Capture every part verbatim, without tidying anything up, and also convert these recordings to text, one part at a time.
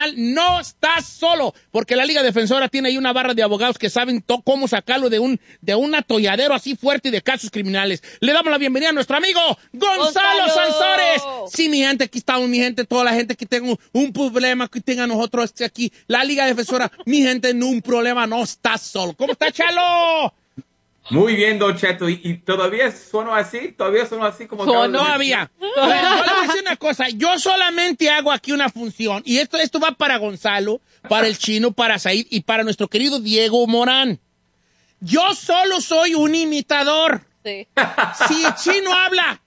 criminal, no estás solo, porque la Liga Defensora tiene ahí una barra de abogados que saben to- cómo sacarlo de un, de un atolladero así fuerte y de casos criminales. Le damos la bienvenida a nuestro amigo Gonzalo, ¡Gonzalo! Sansores. Sí, mi gente, aquí estamos, mi gente, toda la gente que tenga un, un problema, que tenga nosotros este aquí, la Liga Defensora, mi gente, no un problema, no estás solo. ¿Cómo está, Chalo? Muy bien, Don Cheto. ¿Y, y todavía sueno así? ¿Todavía sueno así como acabas de decir? Todavía. A ver, yo le voy a decir una cosa. Yo solamente hago aquí una función. Y esto, esto va para Gonzalo, para el Chino, para Said y para nuestro querido Diego Morán. Yo solo soy un imitador. Sí. Si el Chino habla,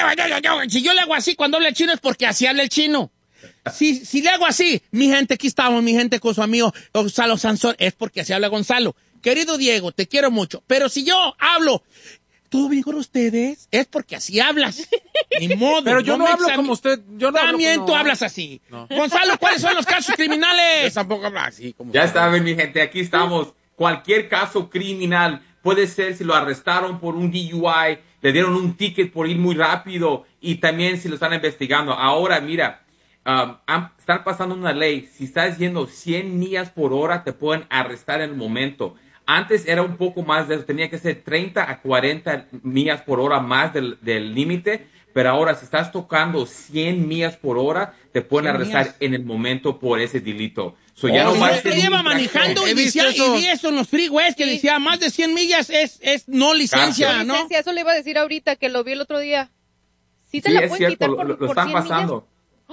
si yo le hago así cuando habla el Chino es porque así habla el Chino. Si, si le hago así, mi gente, aquí estamos, mi gente con su amigo Gonzalo Sansores, es porque así habla Gonzalo. Querido Diego, te quiero mucho, pero si yo hablo, ¿todo bien con ustedes? Es porque así hablas. Ni modo. Pero yo no, me hablo exam- como usted. Yo no También hablo tú como- hablas así. No. Gonzalo, ¿cuáles son los casos Yo criminales? tampoco hablo así. Como Ya usted. saben, mi gente, aquí estamos. Cualquier caso criminal puede ser si lo arrestaron por un D U I, le dieron un ticket por ir muy rápido y también si lo están investigando. Ahora, mira, um, han- están pasando una ley. Si estás yendo cien millas por hora, te pueden arrestar en el momento. Antes era un poco más de eso, tenía que ser treinta a cuarenta millas por hora más del del límite, pero ahora si estás tocando cien millas por hora, te pueden cien arrestar millas. en el momento por ese delito. So, ya Oh, no va a yo ser te lleva una manejando infracción. y, He visto decía, eso. y vi eso en los freeways que Sí. decía más de cien millas es, es no licencia, Cárcel. ¿no? Licencia, eso le iba a decir ahorita, que lo vi el otro día. Sí te Sí, la es pueden cierto, quitar lo, por, lo- lo por están cien pasando.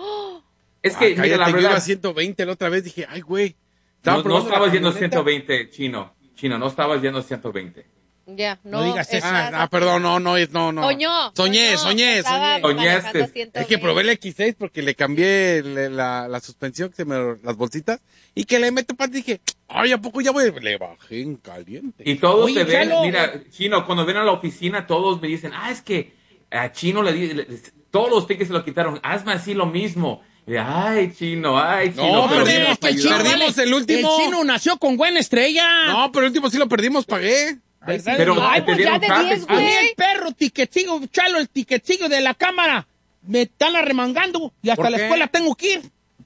Es Ah, que, mira, cállate, la yo iba a verdad, ciento veinte la otra vez. Dije, ay, güey. Estaba no, no probando la estabas yendo camioneta. ciento veinte, Chino. Chino, no estabas yendo ciento veinte. millas. Ya, no. No digas eso. Ah, ah, perdón, no, no, es- no, no. Soñó. Soñé, soñó, soñé, estaba soñé. Soñaste. manejando a ciento Es que veinte. probé el equis seis porque le cambié le- la, la suspensión, que se me, las bolsitas, y que le meto pan, dije, ay, ¿a poco ya voy? Le bajé en caliente. Y todos Oye, te ven, Chalo. mira, Chino, cuando ven a la oficina, todos me dicen, ah, es que a Chino le di, le- todos los tickets se lo quitaron, hazme así lo mismo. Y, ay, Chino, ay, Chino. No, pero Hombre, perdimos, es que el chino, perdimos vale, el último. el chino nació con buena estrella. No, pero el último sí lo perdimos, pagué. ¿Verdad? Pero Ay, te pues dieron ya de traffic, diez, A mí güey. el perro tiquetillo, Chalo, el tiquetillo de la cámara, me están arremangando y hasta ¿Por la qué? escuela tengo que ir.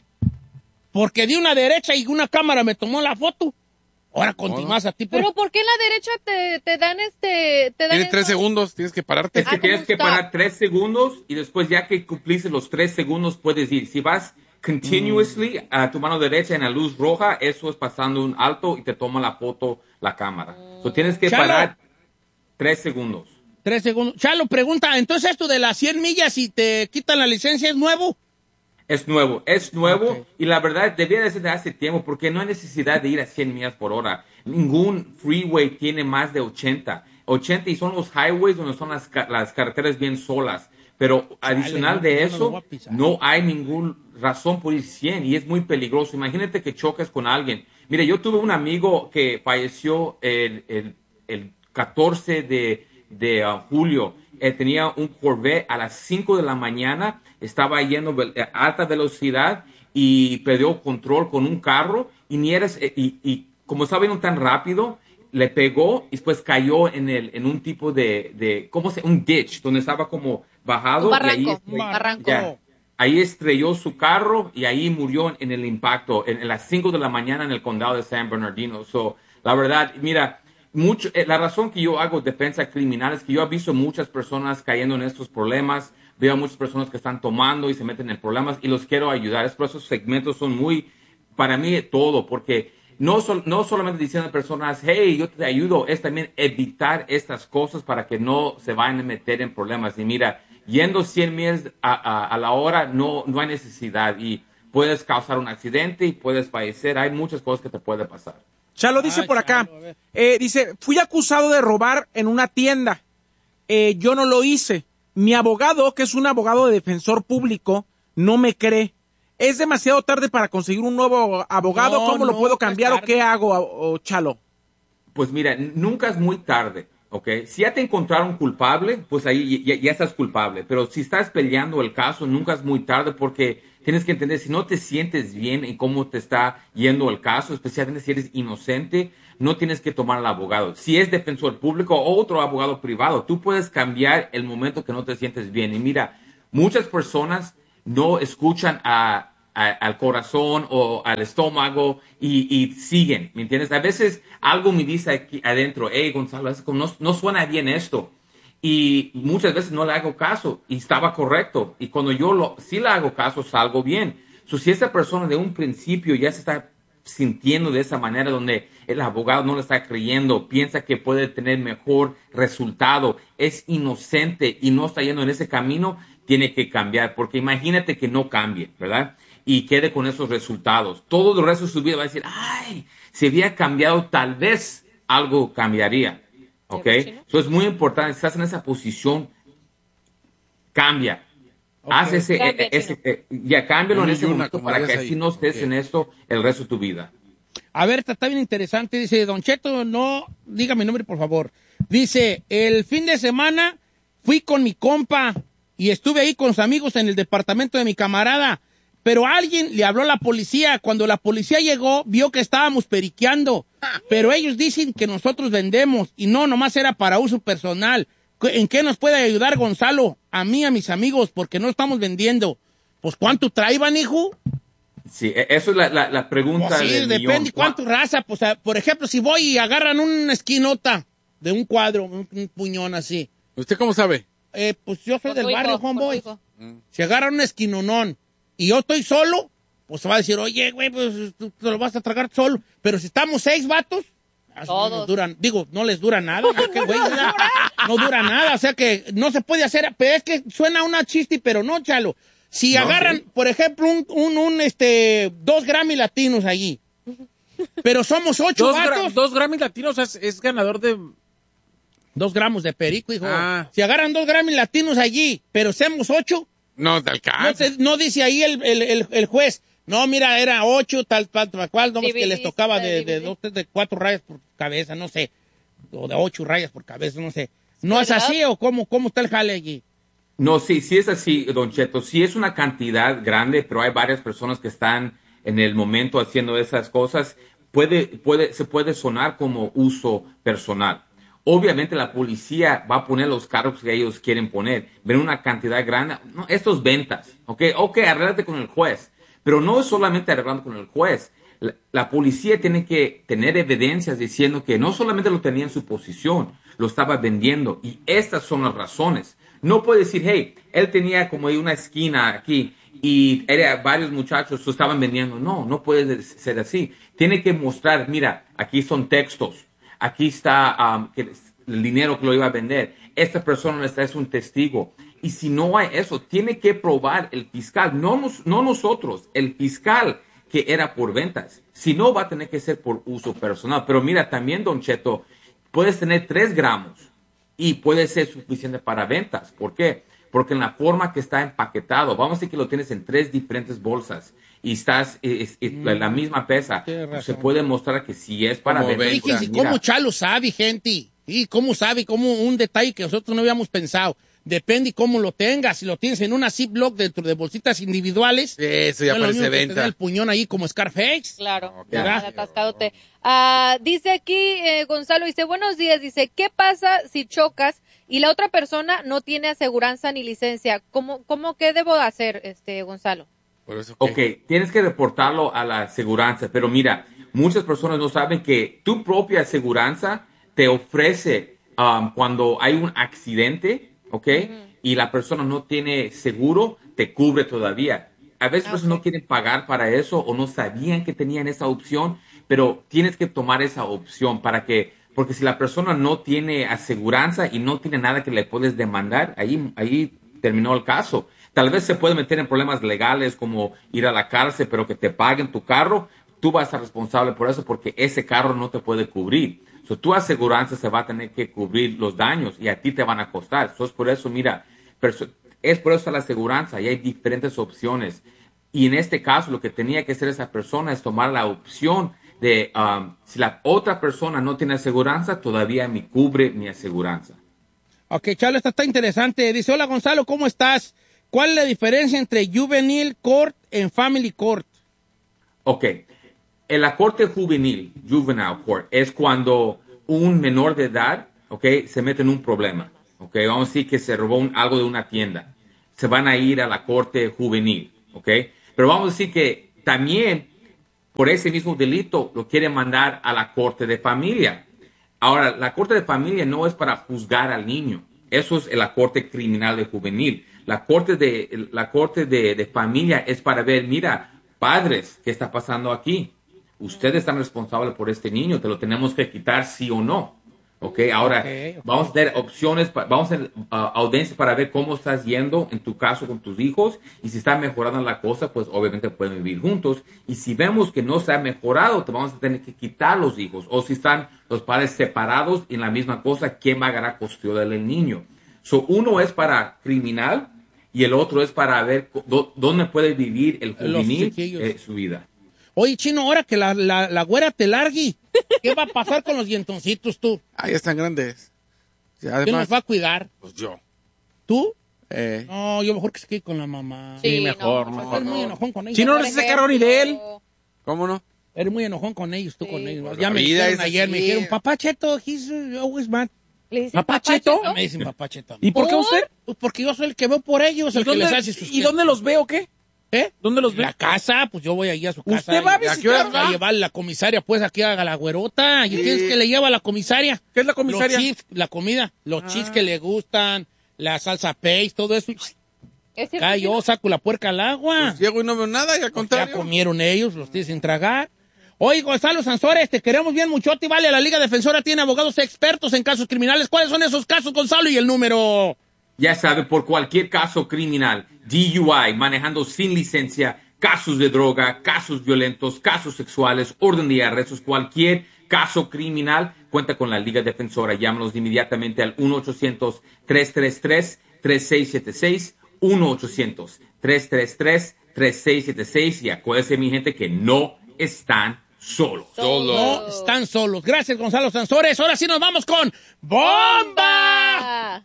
Porque di una derecha y una cámara me tomó la foto. Ahora continúas a ti. Por... Pero ¿por qué en la derecha te, te dan este... Te dan Tienes tres eso? segundos, tienes que pararte. Es que Ah, tienes ¿cómo que está? parar tres segundos y después ya que cumpliste los tres segundos puedes ir. Si vas continuously a tu mano derecha en la luz roja, eso es pasando un alto y te toma la foto la cámara. So, tienes que Chalo. parar tres segundos. Tres segundos. Chalo, pregunta, entonces esto de las cien millas y te quitan la licencia es nuevo. Es nuevo, es nuevo Ok. y la verdad debía de ser de hace tiempo porque no hay necesidad de ir a cien millas por hora. Ningún freeway tiene más de ochenta. ochenta y son los highways donde son las, ca- las carreteras bien solas. Pero adicional no, de yo no lo eso, voy a pisar. no hay ninguna razón por ir cien y es muy peligroso. Imagínate que choques con alguien. Mire, yo tuve un amigo que falleció el, el, el catorce de, de uh, julio. Él tenía un Corvette a las cinco de la mañana, estaba yendo ve- a alta velocidad y perdió control con un carro y ni eres, y, y como estaba yendo tan rápido, le pegó y después cayó en el en un tipo de, de ¿cómo se? Un ditch, donde estaba como bajado. Un y ahí barranco, estrelló- un barranco. ya. Ahí estrelló su carro y ahí murió en el impacto en, en las cinco de la mañana en el condado de San Bernardino. So, la verdad, mira, mucho, eh, la razón que yo hago defensa criminal es que yo he visto muchas personas cayendo en estos problemas, veo a muchas personas que están tomando y se meten en problemas y los quiero ayudar. Es por esos segmentos son muy, para mí, todo, porque no, sol- no solamente diciendo a personas, hey, yo te ayudo, es también evitar estas cosas para que no se vayan a meter en problemas. Y mira, yendo cien millas a, a, a la hora no, no hay necesidad y puedes causar un accidente y puedes fallecer. Hay muchas cosas que te pueden pasar. Chalo dice Ay, por acá, Chalo, a ver. eh, dice, fui acusado de robar en una tienda. Eh, yo no lo hice. Mi abogado, que es un abogado de defensor público, no me cree. ¿Es demasiado tarde para conseguir un nuevo abogado? No, ¿Cómo lo no, puedo no es cambiar o tarde. qué hago, o- o Chalo? Pues mira, n- nunca es muy tarde, ¿ok? Si ya te encontraron culpable, pues ahí ya, ya estás culpable. Pero si estás peleando el caso, nunca es muy tarde porque tienes que entender, si no te sientes bien en cómo te está yendo el caso, especialmente si eres inocente, no tienes que tomar al abogado. Si es defensor público o otro abogado privado, tú puedes cambiar el momento que no te sientes bien. Y mira, muchas personas no escuchan a, a- al corazón o al estómago y, y siguen, ¿me entiendes? A veces algo me dice aquí adentro, hey, Gonzalo, es como no, no suena bien esto. Y muchas veces no le hago caso y estaba correcto. Y cuando yo lo, sí le hago caso, salgo bien. So, si esa persona de un principio ya se está sintiendo de esa manera donde el abogado no le está creyendo, piensa que puede tener mejor resultado, es inocente y no está yendo en ese camino, tiene que cambiar. Porque imagínate que no cambie, ¿verdad? Y quede con esos resultados. Todo el resto de su vida va a decir, ay, si había cambiado, tal vez algo cambiaría. ¿Ok? Eso es muy importante. Si estás en esa posición, cambia. Haz ese, Cambia, eh, ese chino. eh, ya cámbialo en Una y ese una, momento como para que dirías así ahí. no estés Ok. en esto el resto de tu vida. A ver, está, está bien interesante. Dice, Don Cheto, no, diga mi nombre, por favor. Dice, el fin de semana fui con mi compa y estuve ahí con sus amigos en el departamento de mi camarada. Pero alguien le habló a la policía. Cuando la policía llegó, vio que estábamos periqueando. Pero ellos dicen que nosotros vendemos y no, nomás era para uso personal. ¿En qué nos puede ayudar Gonzalo? A mí, a mis amigos, porque no estamos vendiendo. Pues, ¿cuánto traían, hijo? Sí, e- eso es la, la, la pregunta Pues sí, del depende millón. cuánto raza. Pues, a- por ejemplo, si voy y agarran una esquinota de un cuadro, un, un puñón así. ¿Usted cómo sabe? Eh, pues yo soy Por del tu hijo, barrio, por tu homeboy. hijo. Si agarran un esquinonón y yo estoy solo, pues se va a decir, oye, güey, pues tú te lo vas a tragar solo. Pero si estamos seis vatos, así no nos Todos. duran, digo, no les dura nada. ¿A qué güey? ¿Verdad? No dura nada, o sea que no se puede hacer, pero es que suena una chiste, pero no, chalo. Si No, agarran, sí. por ejemplo, un, un, un, este, dos Grammy latinos allí, pero somos ocho Dos, gra- vatos, dos Grammy latinos es, es ganador de... dos gramos de perico, hijo. Ah. Si agarran dos Grammy latinos allí, pero somos ocho, No te no, alcanza. te- no dice ahí el, el, el, el juez, no, mira, era ocho, tal, tal, tal cual, no, es que les Dividís, tocaba de, de, dividís. dos, tres, de cuatro rayas por cabeza, no sé, o de ocho rayas por cabeza, no sé. ¿No es ¿Verdad? así o cómo, cómo está el jale allí? No, sí, sí es así, Don Cheto. Sí es una cantidad grande, pero hay varias personas que están en el momento haciendo esas cosas. Puede, puede, se puede sonar como uso personal. Obviamente la policía va a poner los cargos que ellos quieren poner. Ven una cantidad grande. No, esto es ventas. Ok, ok, arréglate con el juez. Pero no es solamente arreglando con el juez. La, la policía tiene que tener evidencias diciendo que no solamente lo tenía en su posición, lo estaba vendiendo. Y estas son las razones. No puede decir, hey, él tenía como ahí una esquina aquí y era varios muchachos lo estaban vendiendo. No, no puede ser así. Tiene que mostrar, mira, aquí son textos, aquí está um, que el dinero que lo iba a vender. Esta persona está, es un testigo. Y si no hay eso, tiene que probar el fiscal, no, nos, no nosotros, el fiscal que era por ventas. Si no, va a tener que ser por uso personal. Pero mira, también, Don Cheto, puedes tener tres gramos y puede ser suficiente para ventas. ¿Por qué? Porque en la forma que está empaquetado, vamos a decir que lo tienes en tres diferentes bolsas y estás es, es, la, la misma pesa, Tienes pues se razón. puede mostrar que si es para Como ventas. venta. Fíjense mira, cómo Chalo sabe, gente. Y cómo sabe, como un detalle que nosotros no habíamos pensado. Depende cómo lo tengas. Si lo tienes en una Ziploc dentro de bolsitas individuales, Eso ya no es lo parece mismo que tener venta. el puñón ahí como Scarface. Claro, ¿verdad? el atascadote. Ah, dice aquí eh, Gonzalo, dice, buenos días, dice, ¿qué pasa si chocas y la otra persona no tiene aseguranza ni licencia? ¿Cómo, cómo qué debo hacer, este Gonzalo? Por eso Ok, que- tienes que reportarlo a la aseguranza, pero mira, muchas personas no saben que tu propia aseguranza te ofrece um, cuando hay un accidente, ¿ok? Y la persona no tiene seguro, te cubre todavía. A veces Ah, personas ok. no quieren pagar para eso o no sabían que tenían esa opción, pero tienes que tomar esa opción para que, porque si la persona no tiene aseguranza y no tiene nada que le puedes demandar, ahí, ahí terminó el caso. Tal vez se puede meter en problemas legales como ir a la cárcel, pero que te paguen tu carro, tú vas a ser responsable por eso porque ese carro no te puede cubrir. So, tu aseguranza se va a tener que cubrir los daños y a ti te van a costar. So, es por eso, mira, perso- es por eso la aseguranza y hay diferentes opciones. Y en este caso, lo que tenía que hacer esa persona es tomar la opción de, um, si la otra persona no tiene aseguranza, todavía me cubre mi aseguranza. Ok, Chalo, esta está interesante. Dice, hola Gonzalo, ¿cómo estás? ¿Cuál es la diferencia entre juvenil court y family court? Ok, en la corte juvenil, juvenile court, es cuando un menor de edad, ok, se mete en un problema. Ok, vamos a decir que se robó un- algo de una tienda. Se van a ir a la corte juvenil, ok. Pero vamos a decir que también por ese mismo delito lo quieren mandar a la corte de familia. Ahora, la corte de familia no es para juzgar al niño. Eso es la corte criminal de juvenil. La corte de, la corte de, de familia es para ver, mira, padres, ¿qué está pasando aquí? Ustedes están responsables por este niño, te lo tenemos que quitar sí o no. ¿Ok? Ahora, Okay, okay. vamos a tener opciones, pa- vamos a hacer uh, audiencias para ver cómo estás yendo en tu caso con tus hijos y si está mejorando la cosa, pues obviamente pueden vivir juntos. Y si vemos que no se ha mejorado, te vamos a tener que quitar los hijos. O si están los padres separados en la misma cosa, ¿quién va a agarrar custodia del niño? So, uno es para criminal y el otro es para ver do- dónde puede vivir el Los juvenil chiquillos. eh, su vida. Oye, Chino, ahora que la, la, la güera te largue, ¿qué va a pasar con los dientoncitos tú? Ah, ya están grandes. Ya, ¿Quién además, los va a cuidar? pues yo. ¿Tú? Eh, No, yo mejor que se quede con la mamá. Sí, mejor, no, mejor. Eres muy enojón con ellos. Chino, no Por se sacaron ni de él. ejemplo, ¿Cómo no? Eres muy enojón con ellos, tú Sí, con ellos. por Ya la me vida dijeron es ayer, así. me dijeron, papá Cheto, he's always mad. ¿Le dicen ¿Papá papá Cheto? Ya me dicen papá Cheto. ¿Y por qué ¿Por? usted? Pues porque yo soy el que veo por ellos, ¿Y el que dónde, les hace sus ¿Y dónde los ve o qué? ¿Eh? ¿Dónde los ve? La casa, pues yo voy ahí a su casa. ¿Usted va a y- ¿qué hora visitarla? va a llevar la comisaria? Pues aquí haga la güerota. ¿Y Sí. quién es que le lleva a la comisaria? ¿Qué es la comisaria? Los chips, la comida, los Ah. chips que le gustan, la salsa paste, todo eso. ¿Es cierto, Acá Chino? yo saco la puerca al agua. Pues llego y no veo nada, y al Pues ya contrario. comieron ellos, los tienes sin tragar. Oye, Gonzalo Sansores, te queremos bien muchote, vale, la Liga Defensora tiene abogados expertos en casos criminales. ¿Cuáles son esos casos, Gonzalo? Y el número... Ya sabe, por cualquier caso criminal, D U I, manejando sin licencia, casos de droga, casos violentos, casos sexuales, orden de arrestos, cualquier caso criminal, cuenta con la Liga Defensora. Llámanos inmediatamente al uno ochocientos, tres tres tres, tres seis siete seis, uno ochocientos, tres tres tres, tres seis siete seis, y acuérdense, mi gente, que no están solos. No están solos. Gracias, Gonzalo Sansores. Ahora sí nos vamos con ¡Bomba! Ah,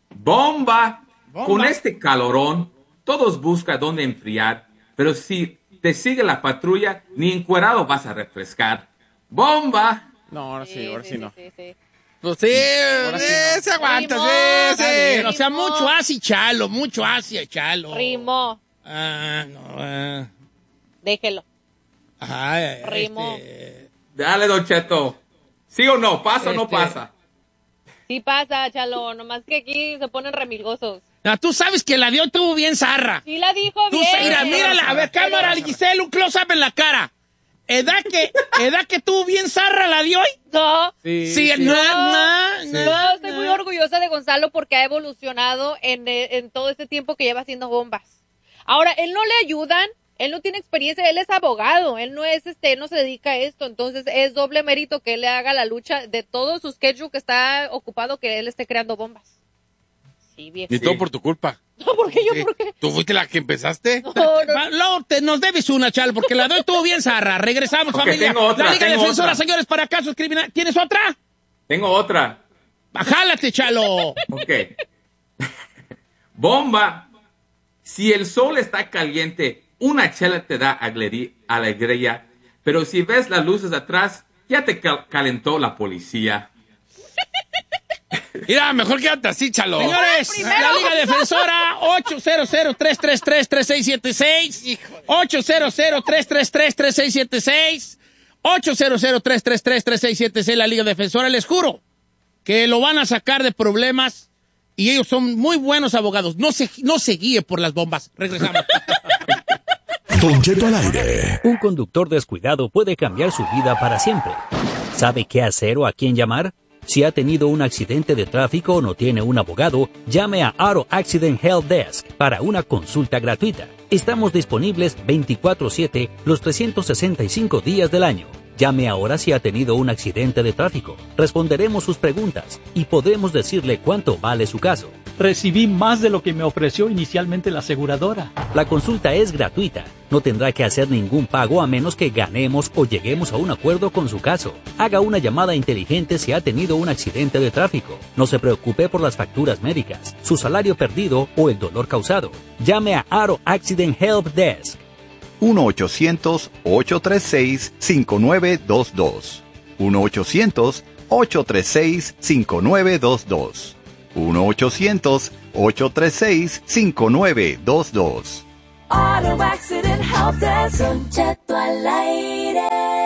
¡Bomba! Bomba. Con este calorón, todos buscan dónde enfriar, pero si te sigue la patrulla, ni encuerado vas a refrescar. ¡Bomba! No, ahora sí, ahora sí, no. sí, sí. Pues sí, sí eh, se aguanta, Rimó. sí, Está bien, sí. o sea, Rimó. mucho así, chalo, mucho así, chalo. Rimó. Ah, no, ah. Déjelo. Ajá, Rimó. este, Dale, Don Cheto. ¿Sí o no? ¿Pasa o no Este- pasa? Sí pasa, chalo, nomás que aquí se ponen remilgosos. no, tú sabes que la dio tuvo bien zarra. Sí la dijo Tú, bien. mira, mírala, a ver, cámara, Pero- Giselle, un close-up en la cara. ¿Edad que, edad que tuvo bien zarra la dio hoy? No. Sí, Sí, sí. no, no, no, Yo estoy no. muy orgullosa de Gonzalo porque ha evolucionado en, eh, en todo este tiempo que lleva haciendo bombas. Ahora, él no le ayudan, él no tiene experiencia, él es abogado, él no es este, él no se dedica a esto, entonces es doble mérito que él le haga la lucha de todo su schedule que está ocupado, que él esté creando bombas. Sí, viejo. Y todo por tu culpa. No, ¿por qué yo? Sí. ¿Por qué? ¿Tú fuiste la que empezaste? No, no, Va, luego te- nos debes una, chal, porque la doy tuvo bien zarra. Regresamos, Ok, familia. tengo otra, la Liga tengo Defensora, otra. señores, para casos criminales. ¿Tienes otra? Tengo otra. Jálate, chalo. Ok. Bomba. Si el sol está caliente, una chela te da agleri- alegría. Pero si ves las luces atrás, ya te cal- calentó la policía. Mira, mejor quédate así, chalo. Señores, la Liga Defensora, ocho cero cero, tres tres tres, tres seis siete seis. ocho cero cero, tres tres tres, tres seis siete seis. ocho cero cero, tres tres tres, tres seis siete seis, la Liga Defensora. Les juro que lo van a sacar de problemas y ellos son muy buenos abogados. No se, no se guíe por las bombas. Regresamos. Don Cheto al aire. Un conductor descuidado puede cambiar su vida para siempre. ¿Sabe qué hacer o a quién llamar? Si ha tenido un accidente de tráfico o no tiene un abogado, llame a Auto Accident Help Desk para una consulta gratuita. Estamos disponibles veinticuatro siete los trescientos sesenta y cinco días del año. Llame ahora si ha tenido un accidente de tráfico. Responderemos sus preguntas y podremos decirle cuánto vale su caso. Recibí más de lo que me ofreció inicialmente la aseguradora. La consulta es gratuita. No tendrá que hacer ningún pago a menos que ganemos o lleguemos a un acuerdo con su caso. Haga una llamada inteligente si ha tenido un accidente de tráfico. No se preocupe por las facturas médicas, su salario perdido o el dolor causado. Llame a Auto Accident Help Desk. uno ochocientos, ocho tres seis, cinco nueve dos dos. uno ochocientos, ocho tres seis, cinco nueve dos dos. uno ochocientos, ocho tres seis, cinco nueve dos dos. uno ochocientos, ocho tres seis, cinco nueve dos dos. uno ochocientos, ocho tres seis, cinco nueve dos dos. uno ochocientos, ocho tres seis, cinco nueve dos dos. uno ochocientos, ocho tres seis, cinco nueve dos dos. uno ochocientos, ocho tres seis, cinco nueve dos dos. uno ochocientos, ocho tres seis, cinco nueve dos dos. Auto Accident Help Desk. Don Cheto al aire.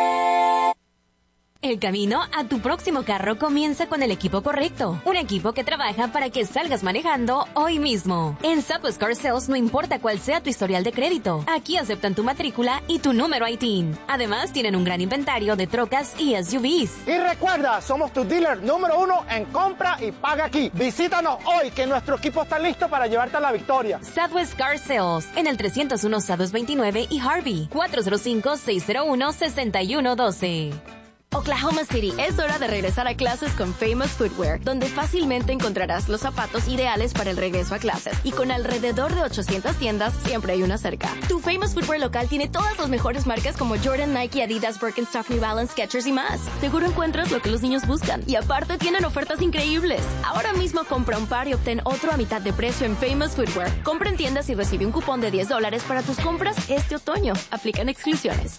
El camino a tu próximo carro comienza con el equipo correcto. Un equipo que trabaja para que salgas manejando hoy mismo. En Southwest Car Sales no importa cuál sea tu historial de crédito. Aquí aceptan tu matrícula y tu número I T I N. Además, tienen un gran inventario de trocas y S U Vs. Y recuerda, somos tu dealer número uno en compra y paga aquí. Visítanos hoy, que nuestro equipo está listo para llevarte a la victoria. Southwest Car Sales, en el trescientos uno Southwest veintinueve y Harvey, cuatro cero cinco, seis cero uno, seis uno uno dos. Oklahoma City, es hora de regresar a clases con Famous Footwear, donde fácilmente encontrarás los zapatos ideales para el regreso a clases. Y con alrededor de ochocientas tiendas, siempre hay una cerca. Tu Famous Footwear local tiene todas las mejores marcas como Jordan, Nike, Adidas, Birkenstock, New Balance, Skechers y más. Seguro encuentras lo que los niños buscan. Y aparte tienen ofertas increíbles. Ahora mismo compra un par y obtén otro a mitad de precio en Famous Footwear. Compra en tiendas y recibe un cupón de diez dólares para tus compras este otoño. Aplican exclusiones.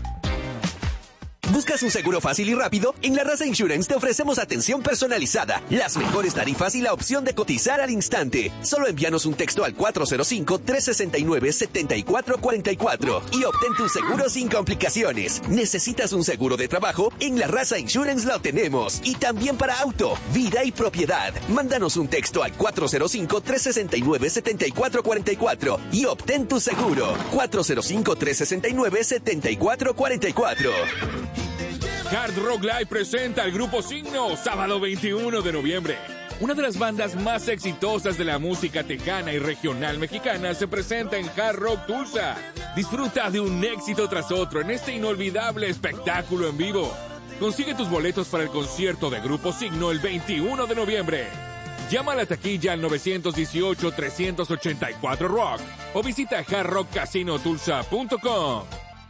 ¿Buscas un seguro fácil y rápido? En La Raza Insurance te ofrecemos atención personalizada, las mejores tarifas y la opción de cotizar al instante. Solo envíanos un texto al cuatro cero cinco, tres seis nueve, siete cuatro cuatro cuatro y obtén tu seguro sin complicaciones. ¿Necesitas un seguro de trabajo? En La Raza Insurance lo tenemos. Y también para auto, vida y propiedad. Mándanos un texto al cuatro cero cinco, tres seis nueve, siete cuatro cuatro cuatro y obtén tu seguro. cuatro cero cinco, tres seis nueve, siete cuatro cuatro cuatro. Hard Rock Live presenta al Grupo Signo, sábado veintiuno de noviembre. Una de las bandas más exitosas de la música tejana y regional mexicana se presenta en Hard Rock Tulsa. Disfruta de un éxito tras otro en este inolvidable espectáculo en vivo. Consigue tus boletos para el concierto de Grupo Signo el veintiuno de noviembre. Llama a la taquilla al nueve uno ocho, tres ocho cuatro rock o visita hard rock casino tulsa punto com.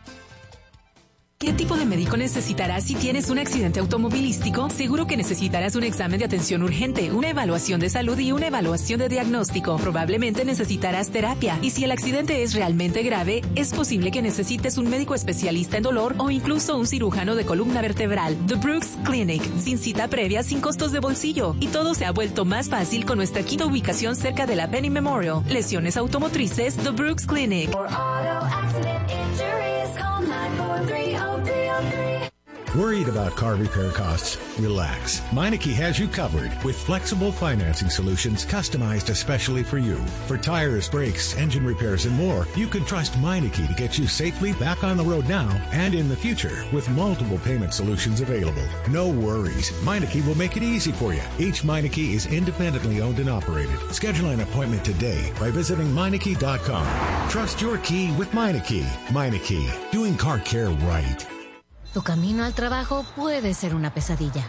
¿Qué tipo de médico necesitarás si tienes un accidente automovilístico? Seguro que necesitarás un examen de atención urgente, una evaluación de salud y una evaluación de diagnóstico. Probablemente necesitarás terapia. Y si el accidente es realmente grave, es posible que necesites un médico especialista en dolor o incluso un cirujano de columna vertebral. The Brooks Clinic, sin cita previa, sin costos de bolsillo. Y todo se ha vuelto más fácil con nuestra quinta ubicación cerca de la Penny Memorial. Lesiones automotrices, The Brooks Clinic. Worried about car repair costs? Relax. Meineke has you covered with flexible financing solutions customized especially for you. For tires, brakes, engine repairs, and more, you can trust Meineke to get you safely back on the road now and in the future with multiple payment solutions available. No worries. Meineke will make it easy for you. Each Meineke is independently owned and operated. Schedule an appointment today by visiting Meineke dot com. Trust your key with Meineke. Meineke, doing car care right. Tu camino al trabajo puede ser una pesadilla.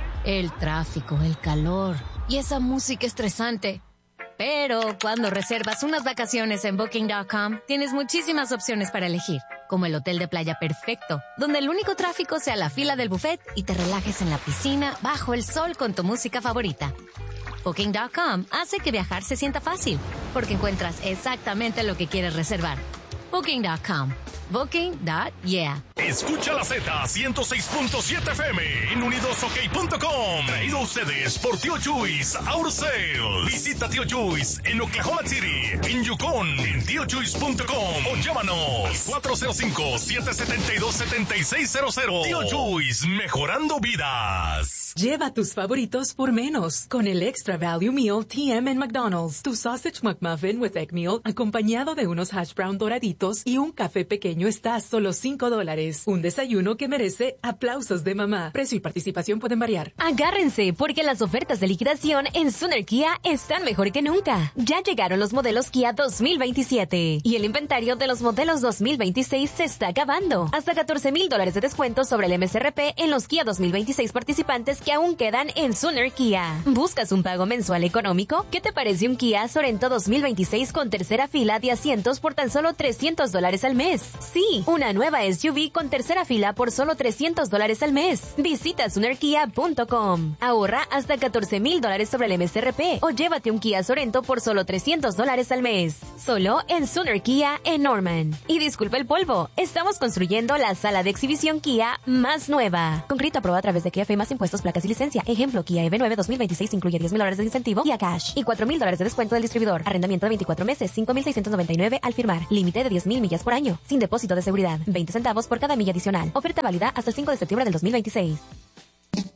El tráfico, el calor y esa música estresante. Pero cuando reservas unas vacaciones en Booking punto com, tienes muchísimas opciones para elegir, como el hotel de playa perfecto, donde el único tráfico sea la fila del buffet y te relajes en la piscina bajo el sol con tu música favorita. Booking punto com hace que viajar se sienta fácil, porque encuentras exactamente lo que quieres reservar. Booking punto com. Booking. Yeah. Escucha la Z ciento seis punto siete F M en unidos ok punto com. Traído a ustedes por Tío Chuys Auto Sales. Visita Tío Chuys en Oklahoma City, en Yukon, en tío chuys punto com o llámanos cuatro cero cinco, siete siete dos, siete seis cero cero. Tío Chuys, mejorando vidas. Lleva tus favoritos por menos con el Extra Value Meal T M en McDonald's. Tu Sausage McMuffin with Egg Meal acompañado de unos hash brown doraditos y un café pequeño está a solo cinco dólares. Un desayuno que merece aplausos de mamá. Precio y participación pueden variar. Agárrense, porque las ofertas de liquidación en Sooner Kia están mejor que nunca. Ya llegaron los modelos Kia dos mil veintisiete y el inventario de los modelos dos mil veintiséis se está acabando. Hasta catorce mil dólares de descuento sobre el M S R P en los Kia dos mil veintiséis participantes que aún quedan en Sooner Kia. ¿Buscas un pago mensual económico? ¿Qué te parece un Kia Sorento dos mil veintiséis con tercera fila de asientos por tan solo trescientos dólares al mes? Sí, una nueva S U V con tercera fila por solo trescientos dólares al mes. Visita Suner Kia punto com. Ahorra hasta catorce mil dólares sobre el M S R P o llévate un Kia Sorento por solo trescientos dólares al mes. Solo en Suner Kia en Norman. Y disculpa el polvo, estamos construyendo la sala de exhibición Kia más nueva. Con crédito aprobado a través de Kia F más impuestos, placas y licencia. Ejemplo, Kia E V nueve dos mil veintiséis incluye diez mil dólares de incentivo y a cash y cuatro mil dólares de descuento del distribuidor. Arrendamiento de veinticuatro meses, cinco mil seiscientos noventa y nueve al firmar. Límite de diez mil millas por año, sin depósito de seguridad. veinte centavos por cada milla adicional. Oferta válida hasta el cinco de septiembre del dos mil veintiséis.